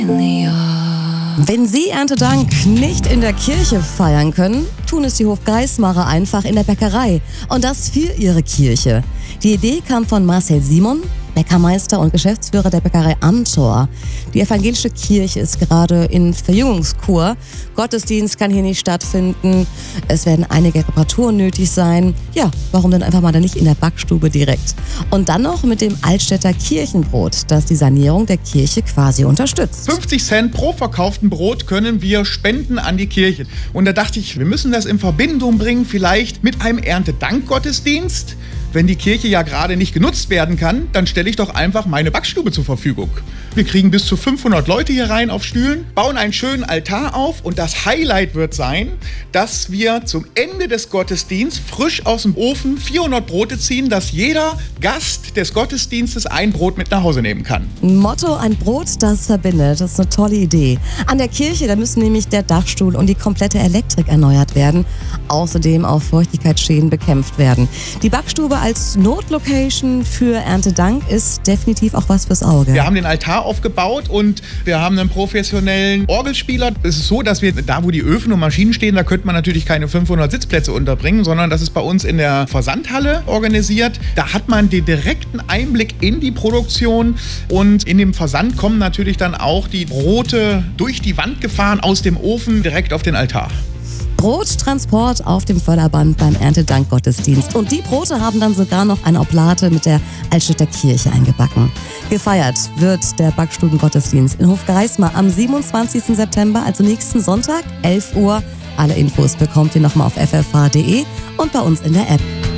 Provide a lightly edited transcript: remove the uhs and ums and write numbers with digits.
Wenn Sie Erntedank nicht in der Kirche feiern können, tun es die Hofgeismarer einfach in der Bäckerei. Und das für ihre Kirche. Die Idee kam von Marcel Simon, Bäckermeister und Geschäftsführer der Bäckerei Amthor. Die evangelische Kirche ist gerade in Verjüngungskur. Gottesdienst kann hier nicht stattfinden. Es werden einige Reparaturen nötig sein. Ja, warum denn einfach mal dann nicht in der Backstube direkt? Und dann noch mit dem Altstädter Kirchenbrot, das die Sanierung der Kirche quasi unterstützt. 50 Cent pro verkauften Brot können wir spenden an die Kirche. Und da dachte ich, wir müssen das in Verbindung bringen, vielleicht mit einem Erntedankgottesdienst. Wenn die Kirche ja gerade nicht genutzt werden kann, dann stelle ich doch einfach meine Backstube zur Verfügung. Wir kriegen bis zu 500 Leute hier rein auf Stühlen, bauen einen schönen Altar auf und das Highlight wird sein, dass wir zum Ende des Gottesdienstes frisch aus dem Ofen 400 Brote ziehen, dass jeder Gast des Gottesdienstes ein Brot mit nach Hause nehmen kann. Motto: ein Brot, das verbindet. Das ist eine tolle Idee. An der Kirche, da müssen nämlich der Dachstuhl und die komplette Elektrik erneuert werden. Außerdem auch Feuchtigkeitsschäden bekämpft werden. Die Backstube als Notlocation für Erntedank ist definitiv auch was fürs Auge. Wir haben den Altar aufgebaut und wir haben einen professionellen Orgelspieler. Es ist so, dass wir da, wo die Öfen und Maschinen stehen, da könnte man natürlich keine 500 Sitzplätze unterbringen, sondern das ist bei uns in der Versandhalle organisiert. Da hat man den direkten Einblick in die Produktion und in dem Versand kommen natürlich dann auch die Brote durch die Wand gefahren aus dem Ofen direkt auf den Altar. Brottransport auf dem Förderband beim Erntedankgottesdienst. Und die Brote haben dann sogar noch eine Oblate mit der Altstädter Kirche eingebacken. Gefeiert wird der Backstubengottesdienst in Hofgeismar am 27. September, also nächsten Sonntag, 11 Uhr. Alle Infos bekommt ihr nochmal auf ffh.de und bei uns in der App.